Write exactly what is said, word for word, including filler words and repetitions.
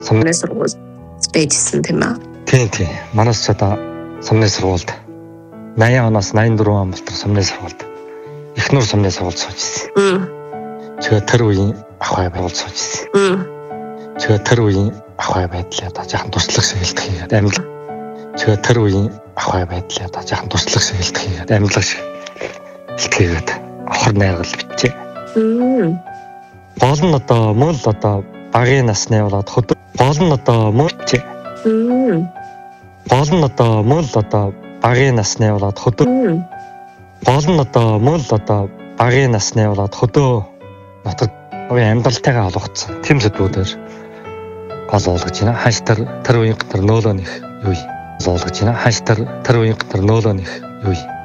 Сумны сургууль бэжсэн тийм ээ. Тийм тийм. Манайс ч одоо сумны сургуульд восемь оноос восемьдесят четыре он болтор сумны сургуульд Эхнүр сумны сургуульд сууж ирсэн. Тэгээ тэр үеийн ахуй байгуулж сууж ирсэн. Тэгээ тэр үеийн ахуй байдлаа одоо жаахан туршлага шигэлдэх хийгээд амьд. Тэгээ тэр үеийн ахуй байдлаа одоо жаахан туршлага шигэлдэх хийгээд амьдлаг шиг хэлтгээд хор найргал бичээ. Гол нь одоо мөн л одоо багын насны болоод хөдөө гол нь одоо мөн ч гол нь одоо мөн л одоо багын насны болоод хөдөө гол нь одоо мөн л одоо багын насны болоод хөдөө нутаг амьдралтайгаа холбогдсон тэм сэдвүүдээр гол болгож байна. Хаш тэр тэр үеийн тэр нөөлөө нэх юу юм болгож байна. Хаш тэр тэр үеийн тэр нөөлөө нэх юу юм